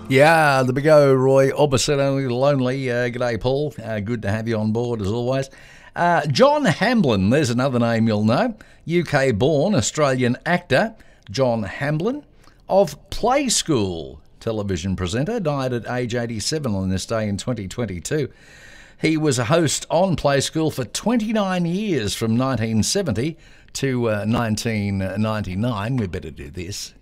Yeah, the big O, Roy Orbison, only lonely. G'day, Paul. Good to have you on board as always. John Hamblin, there's another name you'll know. UK-born Australian actor John Hamblin of Play School, television presenter, died at age 87 on this day in 2022. He was a host on Play School for 29 years from 1970 to 1999. We better do this.